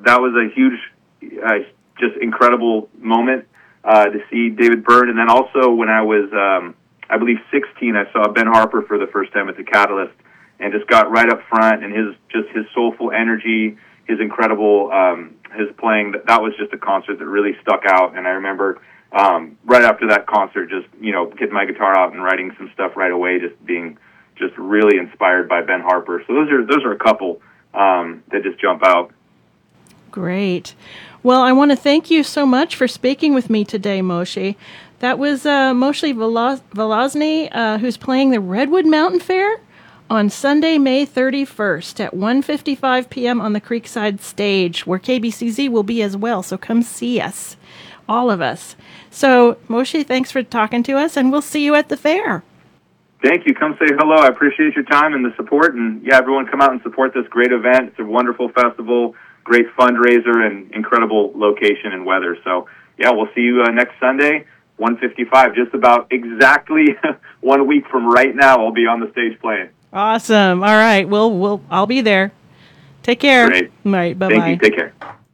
that was a huge, just incredible moment to see David Byrne. And then also when I was, I believe 16, I saw Ben Harper for the first time at the Catalyst, and just got right up front, and his soulful energy, his incredible his playing. That was just a concert that really stuck out. And I remember right after that concert, just getting my guitar out and writing some stuff right away, just being just really inspired by Ben Harper. So those are a couple that just jump out. Great. Well, I want to thank you so much for speaking with me today, Moshe. That was Moshe Velazny, who's playing the Redwood Mountain Fair on Sunday, May 31st at 1:55 p.m. on the Creekside Stage, where KBCZ will be as well. So come see us, all of us. So, Moshe, thanks for talking to us, and we'll see you at the fair. Thank you. Come say hello. I appreciate your time and the support. And, yeah, everyone come out and support this great event. It's a wonderful festival, great fundraiser, and incredible location and weather. So, yeah, we'll see you next Sunday, 1:55, just about exactly 1 week from right now. I'll be on the stage playing. Awesome. All right. I'll be there. Take care. Great. All right. Bye-bye. Thank you. Take care.